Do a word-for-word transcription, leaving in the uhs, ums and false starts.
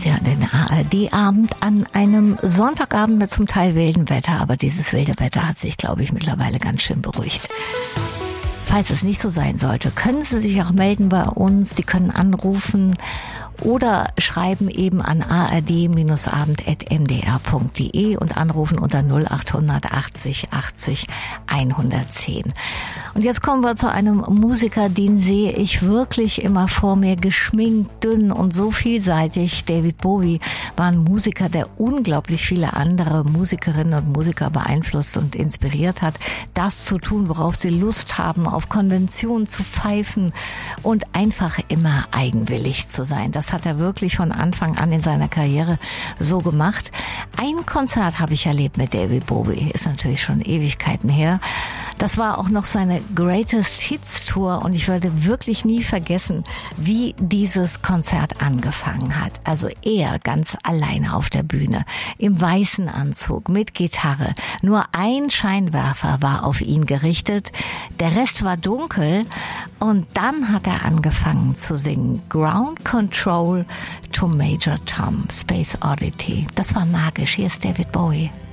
Sie hören den A R D-Abend an einem Sonntagabend mit zum Teil wildem Wetter, aber dieses wilde Wetter hat sich, glaube ich, mittlerweile ganz schön beruhigt. Falls es nicht so sein sollte, können Sie sich auch melden bei uns. Sie können anrufen oder schreiben eben an a r d abend at m d r punkt d e und anrufen unter null acht achtzig achtzig hundertzehn. Und jetzt kommen wir zu einem Musiker, den sehe ich wirklich immer vor mir, geschminkt, dünn und so vielseitig. David Bowie war ein Musiker, der unglaublich viele andere Musikerinnen und Musiker beeinflusst und inspiriert hat, das zu tun, worauf sie Lust haben, auf Konventionen zu pfeifen und einfach immer eigenwillig zu sein. Das hat er wirklich von Anfang an in seiner Karriere so gemacht. Ein Konzert habe ich erlebt mit David Bowie, ist natürlich schon Ewigkeiten her. Das war auch noch seine Greatest Hits Tour und ich werde wirklich nie vergessen, wie dieses Konzert angefangen hat. Also er ganz alleine auf der Bühne, im weißen Anzug, mit Gitarre. Nur ein Scheinwerfer war auf ihn gerichtet, der Rest war dunkel und dann hat er angefangen zu singen. Ground Control to Major Tom, Space Oddity. Das war magisch. Hier ist David Bowie.